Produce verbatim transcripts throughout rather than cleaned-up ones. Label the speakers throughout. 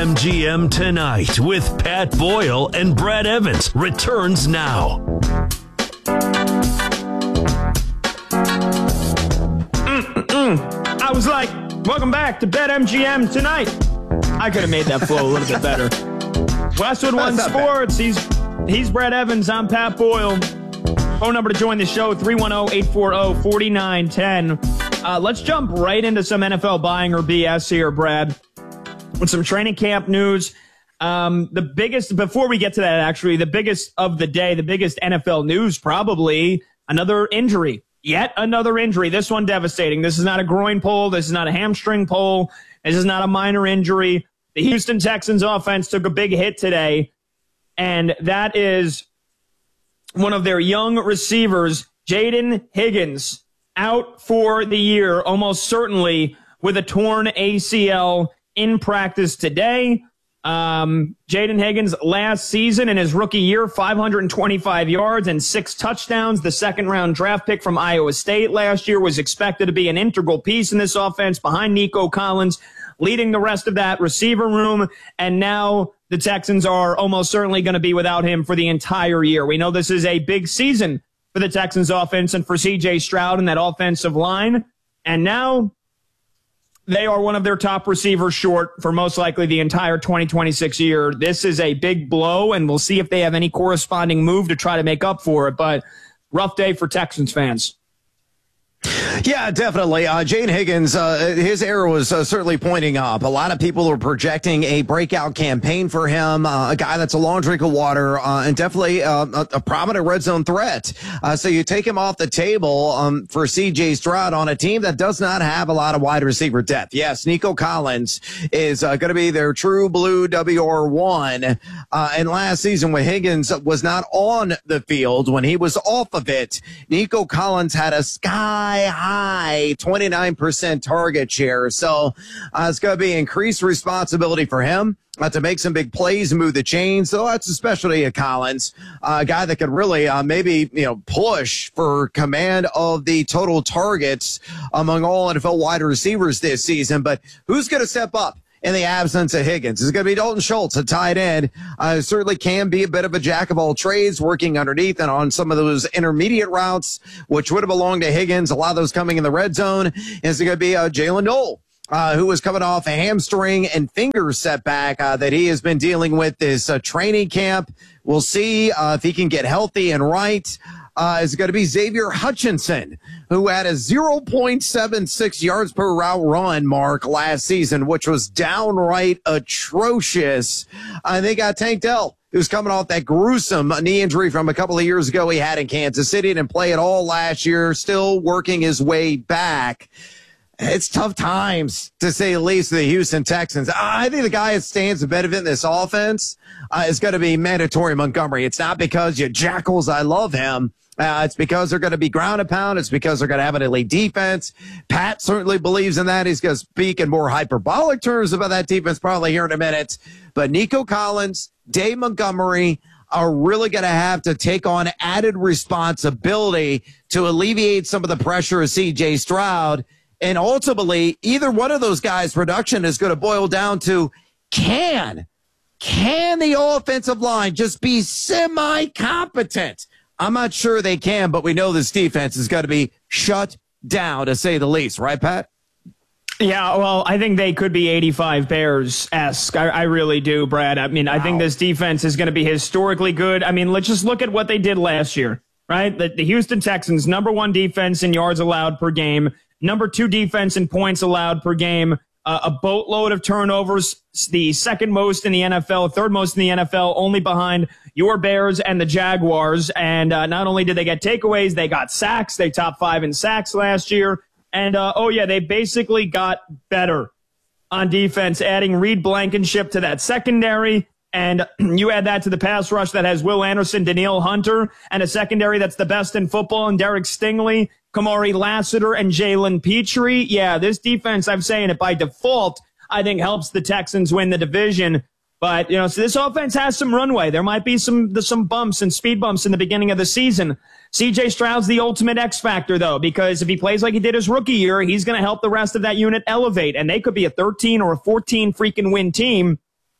Speaker 1: BetMGM Tonight with Pat Boyle and Brad Evans returns now.
Speaker 2: Mm-mm. I was like, welcome back to BetMGM Tonight. I could have made that flow a little bit better. Westwood One Sports. He's he's Brad Evans. I'm Pat Boyle. Phone number to join the show, three one zero, eight four zero, four nine one zero. Uh, let's jump right into some N F L buying or B S here, Brad, with some training camp news. Um, the biggest, before we get to that, actually, the biggest of the day, the biggest N F L news, probably another injury. Yet another injury. This one devastating. This is not a groin pull. This is not a hamstring pull. This is not a minor injury. The Houston Texans offense took a big hit today, and that is one of their young receivers, Jaden Higgins, out for the year, almost certainly with a torn A C L in practice today. Um, Jaden Higgins last season in his rookie year, five hundred twenty-five yards and six touchdowns. The second round draft pick from Iowa State last year was expected to be an integral piece in this offense behind Nico Collins, leading the rest of that receiver room. And now the Texans are almost certainly going to be without him for the entire year. We know this is a big season for the Texans offense and for C J Stroud and that offensive line. And now they are one of their top receivers short for most likely the entire twenty twenty-six year. This is a big blow, and we'll see if they have any corresponding move to try to make up for it. But rough day for Texans fans.
Speaker 3: Yeah, definitely. Uh, Jaden Higgins, uh, his arrow was uh, certainly pointing up. A lot of people are projecting a breakout campaign for him, uh, a guy that's a long drink of water, uh, and definitely uh, a, a prominent red zone threat. Uh, so you take him off the table um, for C J Stroud on a team that does not have a lot of wide receiver depth. Yes, Nico Collins is uh, going to be their true blue W R one. Uh, and last season when Higgins was not on the field, when he was off of it, Nico Collins had a sky high twenty-nine percent target share. So uh, it's going to be increased responsibility for him uh, to make some big plays and move the chains. So that's a specialty of Collins, uh, a guy that could really uh, maybe, you know, push for command of the total targets among all N F L wide receivers this season. But who's going to step up in the absence of Higgins? It's going to be Dalton Schultz, a tight end. Uh, certainly can be a bit of a jack of all trades, working underneath and on some of those intermediate routes, which would have belonged to Higgins. A lot of those coming in the red zone. Is going to be uh, Jalen Noel, uh, who was coming off a hamstring and finger setback uh, that he has been dealing with this uh, training camp. We'll see uh, if he can get healthy and right. Uh, is going to be Xavier Hutchinson, who had a zero point seven six yards per route run mark last season, which was downright atrocious. Uh, they got Tank Dell, who's coming off that gruesome knee injury from a couple of years ago he had in Kansas City. Didn't play at all last year, still working his way back. It's tough times, to say the least, of the Houston Texans. I think the guy that stands to benefit in this offense uh, is going to be Mandatory Montgomery. It's not because you jackals, I love him. Uh, it's because they're going to be ground and pound. It's because they're going to have an elite defense. Pat certainly believes in that. He's going to speak in more hyperbolic terms about that defense probably here in a minute. But Nico Collins, Dave Montgomery are really going to have to take on added responsibility to alleviate some of the pressure of C J Stroud. And ultimately, either one of those guys' production is going to boil down to can, can the offensive line just be semi-competent? I'm not sure they can, but we know this defense is going to be shut down, to say the least. Right, Pat?
Speaker 2: Yeah, well, I think they could be eighty-five Bears-esque. I, I really do, Brad. I mean, wow. I think this defense is going to be historically good. I mean, let's just look at what they did last year, right? The, the Houston Texans, number one defense in yards allowed per game, number two defense in points allowed per game, uh, a boatload of turnovers, the second most in the N F L, third most in the N F L, only behind your Bears and the Jaguars. And uh, not only did they get takeaways, they got sacks. They top five in sacks last year. And, uh, oh, yeah, they basically got better on defense, adding Reed Blankenship to that secondary. And you add that to the pass rush that has Will Anderson, Danielle Hunter, and a secondary that's the best in football, and Derek Stingley, Kamari Lassiter, and Jalen Petrie. Yeah, this defense, I'm saying it by default, I think helps the Texans win the division. But, you know, so this offense has some runway. There might be some some bumps and speed bumps in the beginning of the season. C J Stroud's the ultimate X factor, though, because if he plays like he did his rookie year, he's going to help the rest of that unit elevate. And they could be a thirteen or a fourteen freaking win team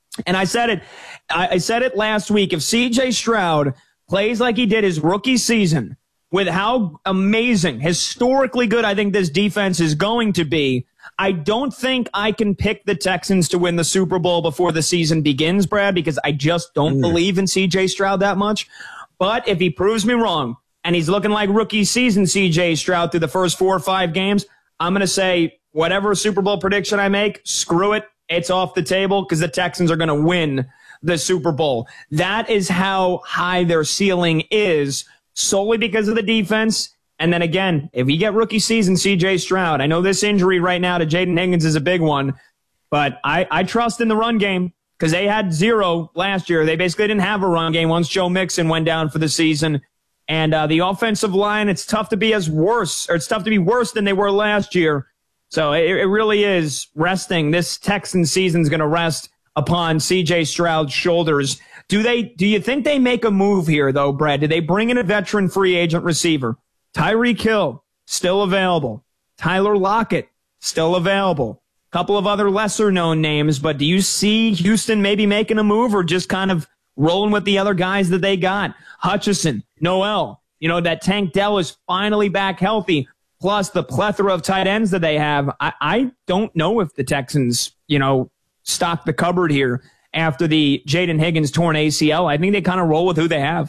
Speaker 2: And I said it, I, I said it last week. If C J Stroud plays like he did his rookie season, with how amazing, historically good I think this defense is going to be, I don't think I can pick the Texans to win the Super Bowl before the season begins, Brad, because I just don't mm. believe in C J Stroud that much. But if he proves me wrong and he's looking like rookie season C J Stroud through the first four or five games, I'm going to say whatever Super Bowl prediction I make, screw it. It's off the table because the Texans are going to win the Super Bowl. That is how high their ceiling is, solely because of the defense. And then again, if you get rookie season C J Stroud, I know this injury right now to Jaden Higgins is a big one, but I, I trust in the run game because they had zero last year. They basically didn't have a run game once Joe Mixon went down for the season. And uh, the offensive line, it's tough to be as worse, or it's tough to be worse than they were last year. So it, it really is resting. This Texans season is going to rest upon C J Stroud's shoulders. Do they? Do you think they make a move here, though, Brad? Do they bring in a veteran free agent receiver? Tyreek Hill, still available. Tyler Lockett, still available. A couple of other lesser-known names, but do you see Houston maybe making a move or just kind of rolling with the other guys that they got? Hutchinson, Noel, you know, that Tank Dell is finally back healthy, plus the plethora of tight ends that they have. I, I don't know if the Texans, you know, stock the cupboard here after the Jaden Higgins torn A C L. I think they kind of roll with who they have.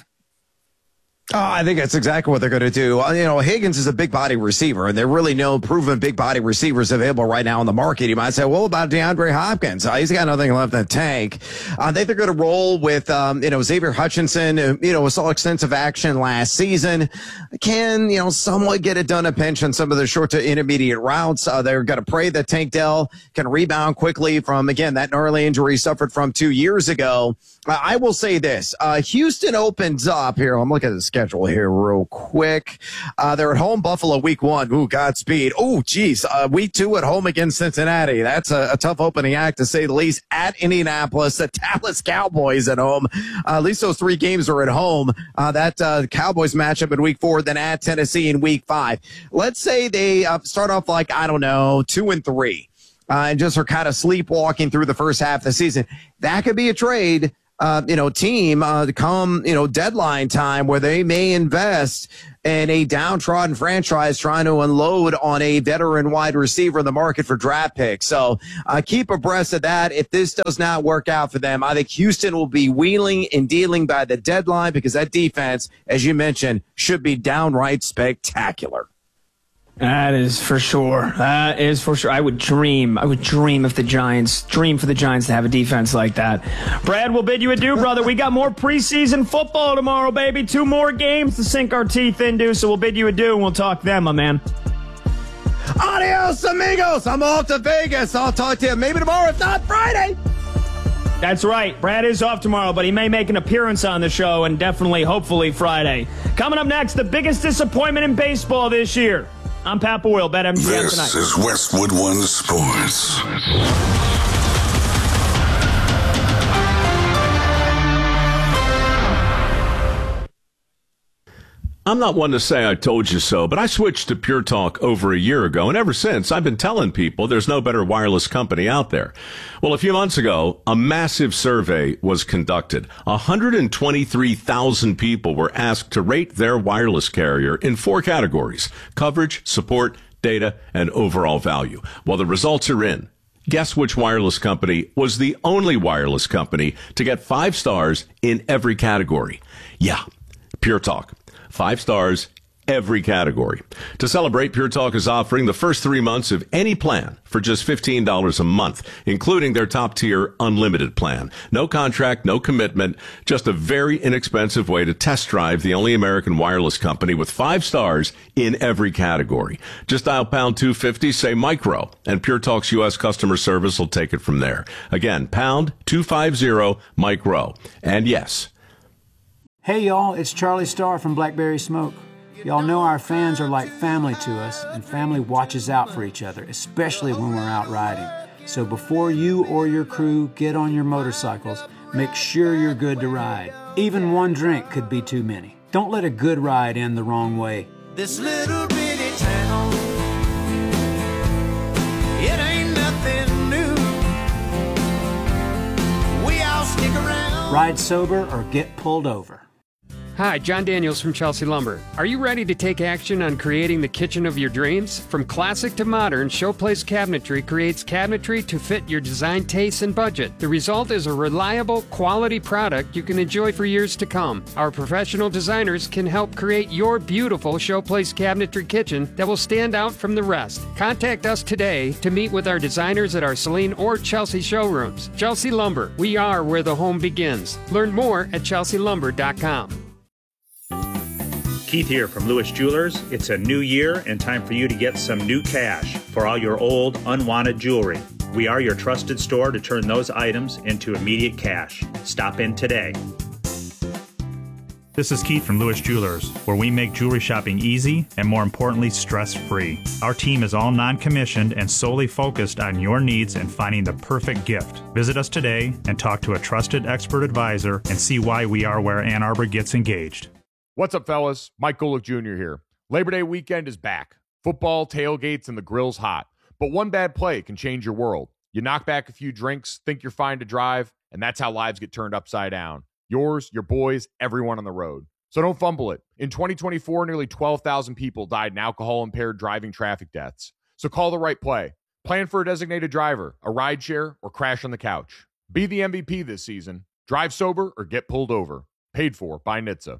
Speaker 3: Oh, I think that's exactly what they're going to do. You know, Higgins is a big body receiver, and there are really no proven big body receivers available right now in the market. You might say, well, about DeAndre Hopkins? Uh, he's got nothing left in the tank. I think they're going to roll with, um, you know, Xavier Hutchinson, who, you know, saw extensive action last season. Can, you know, somewhat get it done a pinch on some of the short to intermediate routes. Uh, they're going to pray that Tank Dell can rebound quickly from, again, that gnarly injury he suffered from two years ago. Uh, I will say this. Uh, Houston opens up here. I'm looking at the schedule here real quick. Uh, they're at home, Buffalo, week one. Ooh, Godspeed. Oh, geez. Uh, week two at home against Cincinnati. That's a, a tough opening act, to say the least. At Indianapolis, the Dallas Cowboys at home. Uh, at least those three games are at home. Uh, that uh, Cowboys matchup in week four, then at Tennessee in week five. Let's say they uh, start off like, I don't know, two and three, uh, and just are kind of sleepwalking through the first half of the season. That could be a trade. Uh, you know, team uh, to come, you know, deadline time where they may invest in a downtrodden franchise trying to unload on a veteran wide receiver in the market for draft picks. So uh, keep abreast of that. If this does not work out for them, I think Houston will be wheeling and dealing by the deadline, because that defense, as you mentioned, should be downright spectacular.
Speaker 2: That is for sure. That is for sure. I would dream. I would dream if the Giants, dream for the Giants to have a defense like that. Brad, we'll bid you adieu, brother. We got more preseason football tomorrow, baby. Two more games to sink our teeth into, so we'll bid you adieu, and we'll talk then, my man.
Speaker 3: Adios, amigos. I'm off to Vegas. I'll talk to you maybe tomorrow, if not Friday.
Speaker 2: That's right. Brad is off tomorrow, but he may make an appearance on the show, and definitely, hopefully, Friday. Coming up next, the biggest disappointment in baseball this year. I'm Pat Boyle, BetMGM tonight.
Speaker 4: This is Westwood One Sports.
Speaker 1: I'm not one to say I told you so, but I switched to Pure Talk over a year ago, and ever since, I've been telling people there's no better wireless company out there. Well, a few months ago, a massive survey was conducted. one hundred twenty-three thousand people were asked to rate their wireless carrier in four categories: coverage, support, data, and overall value. Well, the results are in. Guess which wireless company was the only wireless company to get five stars in every category? Yeah, Pure Talk. Five stars, every category. To celebrate, Pure Talk is offering the first three months of any plan for just fifteen dollars a month, including their top-tier unlimited plan. No contract, no commitment, just a very inexpensive way to test drive the only American wireless company with five stars in every category. Just dial pound two fifty, say micro, and Pure Talk's U S customer service will take it from there. Again, pound two fifty, micro. And yes,
Speaker 5: hey y'all, it's Charlie Starr from Blackberry Smoke. Y'all know our fans are like family to us, and family watches out for each other, especially when we're out riding. So before you or your crew get on your motorcycles, make sure you're good to ride. Even one drink could be too many. Don't let a good ride end the wrong way.
Speaker 6: This little bitty town, it ain't nothing new. We
Speaker 5: Ride sober or get pulled over.
Speaker 7: Hi, John Daniels from Chelsea Lumber. Are you ready to take action on creating the kitchen of your dreams? From classic to modern, Showplace Cabinetry creates cabinetry to fit your design tastes and budget. The result is a reliable, quality product you can enjoy for years to come. Our professional designers can help create your beautiful Showplace Cabinetry kitchen that will stand out from the rest. Contact us today to meet with our designers at our Saline or Chelsea showrooms. Chelsea Lumber, we are where the home begins. Learn more at chelsea lumber dot com.
Speaker 8: Keith here from Lewis Jewelers. It's a new year and time for you to get some new cash for all your old, unwanted jewelry. We are your trusted store to turn those items into immediate cash. Stop in today. This is Keith from Lewis Jewelers, where we make jewelry shopping easy and, more importantly, stress-free. Our team is all non-commissioned and solely focused on your needs and finding the perfect gift. Visit us today and talk to a trusted expert advisor and see why we are where Ann Arbor gets engaged.
Speaker 9: What's up, fellas? Mike Golick Junior here. Labor Day weekend is back. Football, tailgates, and the grill's hot. But one bad play can change your world. You knock back a few drinks, think you're fine to drive, and that's how lives get turned upside down. Yours, your boys, everyone on the road. So don't fumble it. In twenty twenty-four, nearly twelve thousand people died in alcohol-impaired driving traffic deaths. So call the right play. Plan for a designated driver, a rideshare, or crash on the couch. Be the M V P this season. Drive sober or get pulled over. Paid for by N H T S A.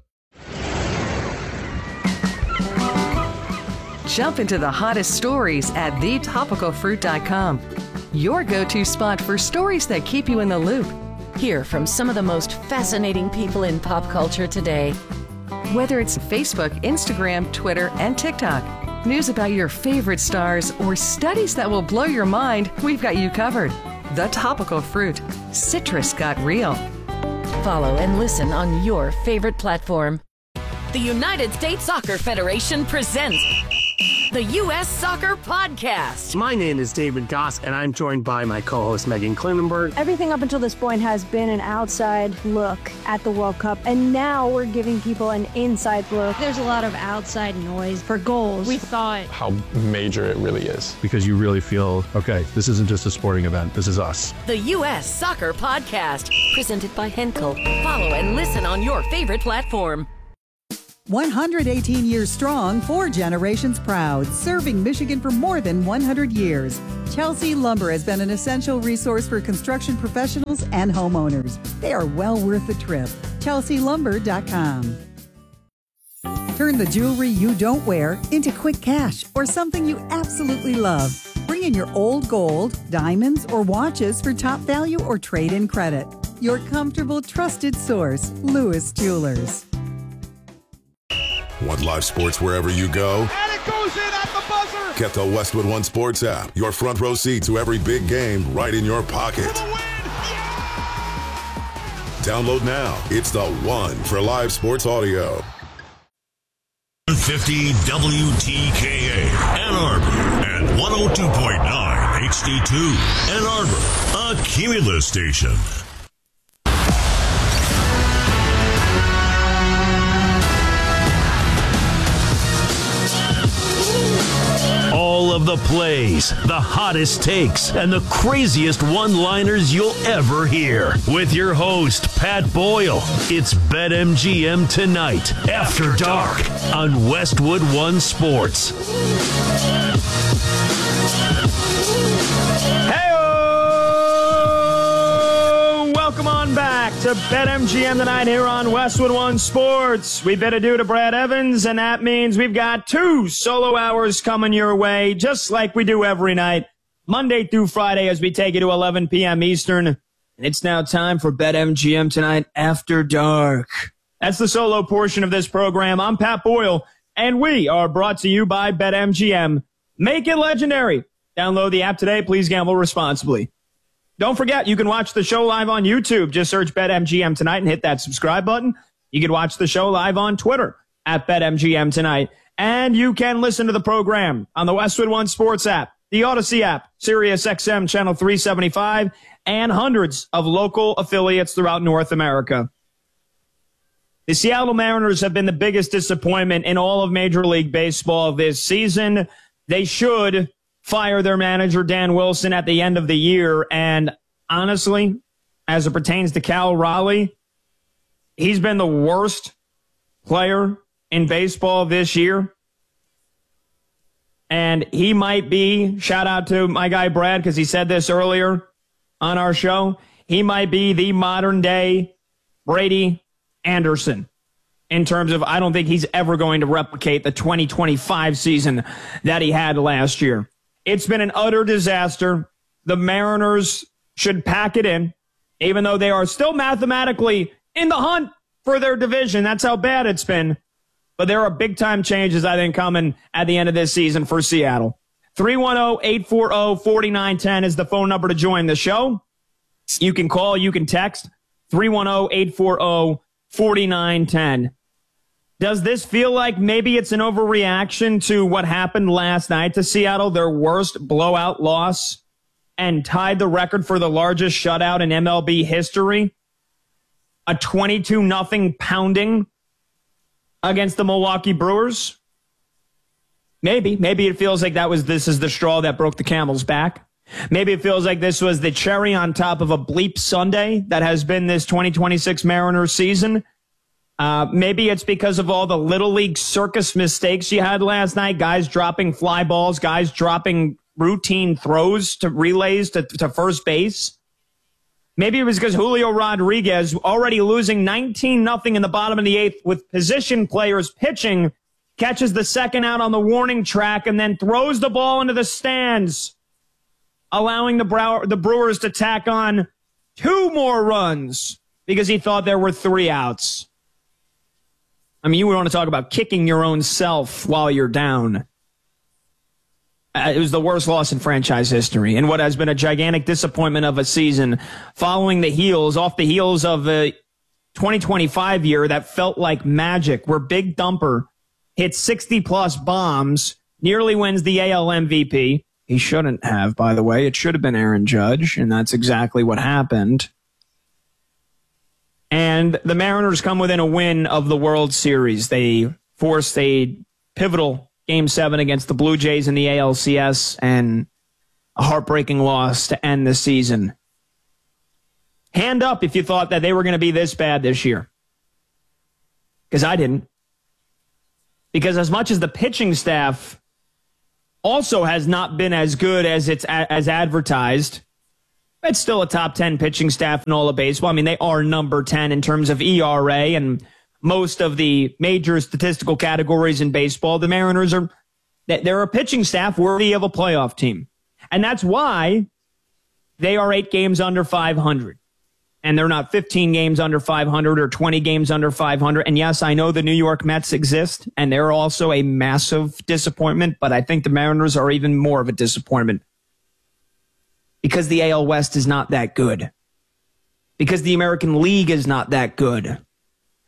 Speaker 10: Jump into the hottest stories at the topical fruit dot com. Your go-to spot for stories that keep you in the loop.
Speaker 11: Hear from some of the most fascinating people in pop culture today.
Speaker 10: Whether it's Facebook, Instagram, Twitter, and TikTok, news about your favorite stars, or studies that will blow your mind, we've got you covered. The Topical Fruit. Citrus got real.
Speaker 11: Follow and listen on your favorite platform. The United States Soccer Federation presents the U S Soccer Podcast.
Speaker 12: My name is David Goss, and I'm joined by my co-host Megan Klinenberg.
Speaker 13: Everything up until this point has been an outside look at the World Cup, and now we're giving people an inside look.
Speaker 14: There's a lot of outside noise for goals. We thought
Speaker 15: how major it really is.
Speaker 16: Because you really feel, okay, this isn't just a sporting event, this is us.
Speaker 11: The U S Soccer Podcast, presented by Henkel. Follow and listen on your favorite platform.
Speaker 17: one hundred eighteen years strong, four generations proud, serving Michigan for more than one hundred years. Chelsea Lumber has been an essential resource for construction professionals and homeowners. They are well worth the trip. chelsea lumber dot com. Turn the jewelry you don't wear into quick cash or something you absolutely love. Bring in your old gold, diamonds, or watches for top value or trade-in credit. Your comfortable, trusted source, Lewis Jewelers.
Speaker 4: Want live sports wherever you go?
Speaker 18: And it goes in at the buzzer!
Speaker 4: Get the Westwood One Sports app. Your front row seat to every big game right in your pocket. Yeah! Download now. It's the one for live sports audio.
Speaker 19: one fifty W T K A Ann Arbor and one oh two point nine H D two Ann Arbor, a Cumulus station.
Speaker 20: All of the plays, the hottest takes, and the craziest one-liners you'll ever hear. With your host, Pat Boyle. It's BetMGM Tonight, After Dark, on Westwood One Sports.
Speaker 2: Hey-oh! Welcome on back to BetMGM Tonight here on Westwood One Sports. We bid adieu to Brad Evans, and that means we've got two solo hours coming your way, just like we do every night, Monday through Friday, as we take you to eleven p.m. Eastern. And it's now time for BetMGM Tonight After Dark. That's the solo portion of this program. I'm Pat Boyle, and we are brought to you by BetMGM. Make it legendary. Download the app today. Please gamble responsibly. Don't forget, you can watch the show live on YouTube. Just search BetMGM Tonight and hit that subscribe button. You can watch the show live on Twitter at BetMGM Tonight. And you can listen to the program on the Westwood One Sports app, the Odyssey app, Sirius X M Channel three seventy-five, and hundreds of local affiliates throughout North America. The Seattle Mariners have been the biggest disappointment in all of Major League Baseball this season. They should fire their manager, Dan Wilson, at the end of the year. And honestly, as it pertains to Cal Raleigh, he's been the worst player in baseball this year. And he might be, shout out to my guy Brad, because he said this earlier on our show, he might be the modern day Brady Anderson in terms of, I don't think he's ever going to replicate the twenty twenty-five season that he had last year. It's been an utter disaster. The Mariners should pack it in, even though they are still mathematically in the hunt for their division. That's how bad it's been. But there are big-time changes, I think, coming at the end of this season for Seattle. three one zero, eight four zero, four nine one zero is the phone number to join the show. You can call, you can text, three one zero, eight four zero, four nine one zero. Does this feel like maybe it's an overreaction to what happened last night to Seattle, their worst blowout loss, and tied the record for the largest shutout in M L B history? A twenty-two nothing pounding against the Milwaukee Brewers? Maybe. Maybe it feels like that was this is the straw that broke the camel's back. Maybe it feels like this was the cherry on top of a bleep Sunday that has been this twenty twenty-six Mariners season. Uh, maybe it's because of all the Little League circus mistakes you had last night. Guys dropping fly balls, guys dropping routine throws to relays to, to first base. Maybe it was because Julio Rodriguez, already losing nineteen nothing in the bottom of the eighth with position players pitching, catches the second out on the warning track and then throws the ball into the stands, allowing the, Brow- the Brewers to tack on two more runs because he thought there were three outs. I mean, you want to talk about kicking your own self while you're down. Uh, it was the worst loss in franchise history and what has been a gigantic disappointment of a season following the heels, off the heels of a twenty twenty-five year that felt like magic, where Big Dumper hit sixty-plus bombs, nearly wins the A L M V P. He shouldn't have, by the way. It should have been Aaron Judge, and that's exactly what happened. And the Mariners come within a win of the World Series. They forced a pivotal Game seven against the Blue Jays in the A L C S and a heartbreaking loss to end the season. Hand up if you thought that they were going to be this bad this year. Because I didn't. Because as much as the pitching staff also has not been as good as it's a- as advertised, it's still a top ten pitching staff in all of baseball. I mean, they are number ten in terms of E R A and most of the major statistical categories in baseball. The Mariners are, they're a pitching staff worthy of a playoff team. And that's why they are eight games under five hundred. And they're not fifteen games under five hundred or twenty games under five hundred. And yes, I know the New York Mets exist, and they're also a massive disappointment, but I think the Mariners are even more of a disappointment. Because the A L West is not that good. Because the American League is not that good.